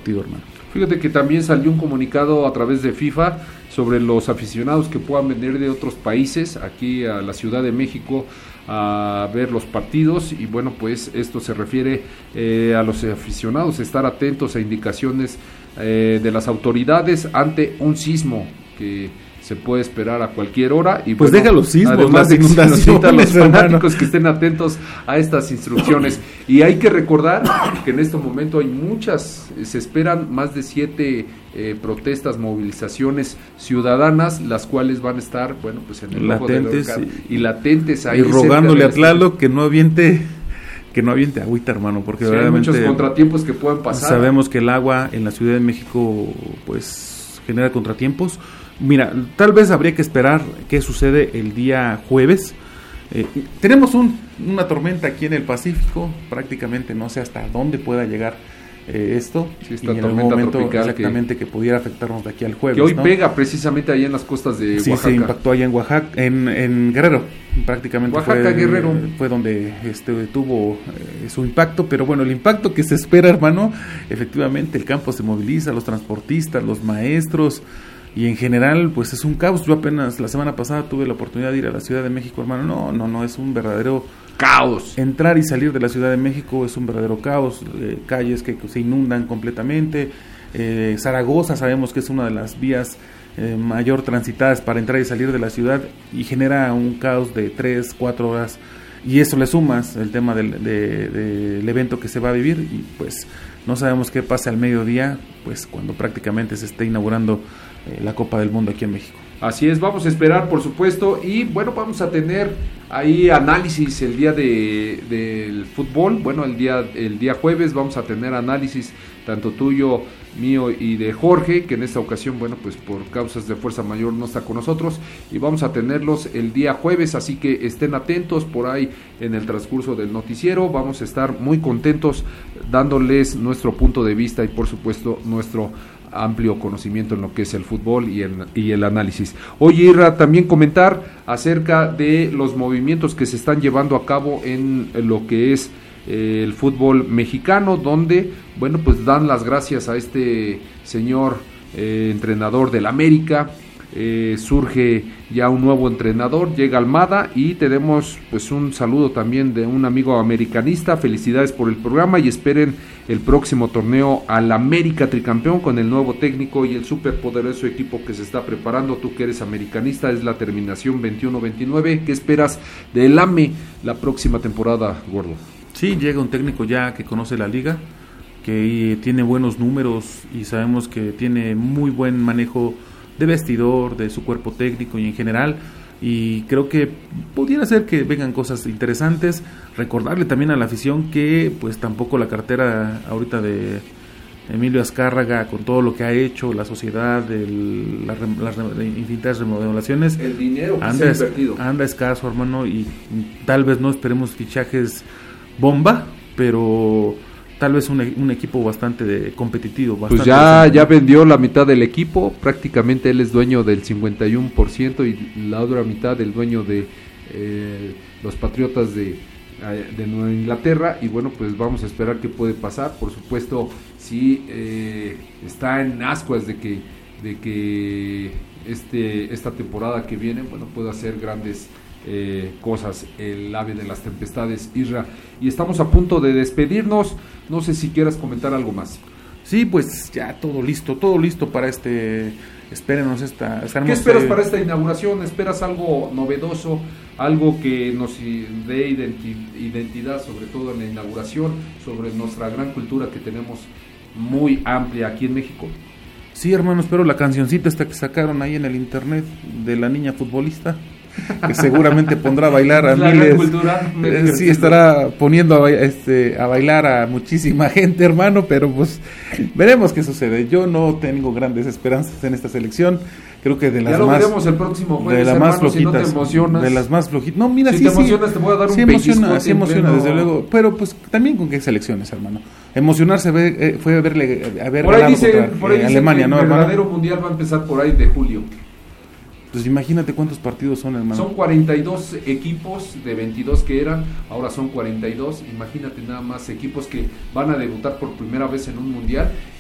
partido, hermano. Fíjate que también salió un comunicado a través de FIFA sobre los aficionados que puedan venir de otros países aquí a la Ciudad de México a ver los partidos, y bueno, pues esto se refiere a los aficionados estar atentos a indicaciones de las autoridades ante un sismo que se puede esperar a cualquier hora. Y pues bueno, deja los sismos, además las inundaciones, los fanáticos que estén atentos a estas instrucciones. Y hay que recordar que en este momento hay se esperan más de 7 protestas, movilizaciones ciudadanas, las cuales van a estar, bueno, pues en el latentes, ojo del huracán, y latentes ahí, y rogándole a Tlaloc que no aviente agüita, hermano, porque sí, hay muchos contratiempos que pueden pasar. Sabemos que el agua en la Ciudad de México pues genera contratiempos. Mira, tal vez habría que esperar qué sucede el día jueves. Tenemos una tormenta aquí en el Pacífico, prácticamente no sé hasta dónde pueda llegar esto, sí, y en algún momento exactamente que pudiera afectarnos de aquí al jueves. Que hoy, ¿no?, pega precisamente ahí en las costas de Oaxaca. Sí, se impactó allá en Oaxaca, en Guerrero, prácticamente Oaxaca, Guerrero. Fue donde tuvo su impacto, pero bueno, el impacto que se espera, hermano, efectivamente el campo se moviliza, los transportistas, los maestros, y en general pues es un caos. Yo apenas la semana pasada tuve la oportunidad de ir a la Ciudad de México, hermano. No, es un verdadero caos. Entrar y salir de la Ciudad de México es un verdadero caos, calles que se inundan completamente. Zaragoza sabemos que es una de las vías mayor transitadas para entrar y salir de la ciudad, y genera un caos de 3-4 horas, y eso le sumas el tema del evento que se va a vivir, y pues no sabemos qué pasa al mediodía, pues cuando prácticamente se esté inaugurando la Copa del Mundo aquí en México. Así es, vamos a esperar, por supuesto, y bueno, vamos a tener ahí análisis el día del fútbol. Bueno, el día jueves vamos a tener análisis tanto tuyo, mío y de Jorge, que en esta ocasión, bueno, pues por causas de fuerza mayor no está con nosotros, y vamos a tenerlos el día jueves, así que estén atentos por ahí en el transcurso del noticiero. Vamos a estar muy contentos dándoles nuestro punto de vista y por supuesto nuestro amplio conocimiento en lo que es el fútbol y el análisis. Oye, Irra, también comentar acerca de los movimientos que se están llevando a cabo en lo que es el fútbol mexicano, donde, bueno, pues dan las gracias a este señor entrenador del América. Surge ya un nuevo entrenador, llega Almada, y tenemos pues un saludo también de un amigo americanista. Felicidades por el programa y esperen el próximo torneo al América tricampeón con el nuevo técnico y el superpoderoso equipo que se está preparando. Tú que eres americanista, es la terminación 21-29. ¿Qué esperas del AME la próxima temporada, gordo? Sí, llega un técnico ya que conoce la liga, que tiene buenos números y sabemos que tiene muy buen manejo de vestidor, de su cuerpo técnico y en general, y creo que pudiera ser que vengan cosas interesantes. Recordarle también a la afición que pues tampoco la cartera ahorita de Emilio Azcárraga, con todo lo que ha hecho la sociedad, las infinitas remodelaciones, el dinero que se ha invertido anda escaso, hermano, y tal vez no esperemos fichajes bomba, pero tal vez un equipo bastante competitivo. Pues ya vendió la mitad del equipo, prácticamente él es dueño del 51% y la otra mitad del dueño de los Patriotas de Nueva Inglaterra, y bueno, pues vamos a esperar qué puede pasar. Por supuesto, sí está en ascuas de que esta temporada que viene, bueno, pueda hacer grandes cosas el ave de las tempestades, Isra, y estamos a punto de despedirnos. No sé si quieras comentar algo más. Sí, pues ya todo listo para espérenos ¿Qué esperas para esta inauguración? ¿Esperas algo novedoso, algo que nos dé identidad, sobre todo en la inauguración, sobre nuestra gran cultura que tenemos muy amplia aquí en México? Sí, hermano, espero la cancioncita esta que sacaron ahí en el internet de la niña futbolista, que seguramente pondrá a bailar a miles. Sí, estará poniendo a bailar a muchísima gente, hermano, pero pues veremos qué sucede. Yo no tengo grandes esperanzas en esta selección. Creo que de las ya más, lo veremos el próximo jueves, de las hermano, más flojitas, si no te emocionas. De las más flojitas. No, mira, si sí, te emocionas, te voy a dar un emociona, desde luego, pero pues también con qué selecciones, hermano. Emocionarse fue haber por ahí dice, Alemania, ¿no, hermano? El verdadero mundial va a empezar por ahí de julio. Pues imagínate cuántos partidos son, hermano. Son 42 equipos de 22 que eran, ahora son 42. Imagínate nada más equipos que van a debutar por primera vez en un mundial,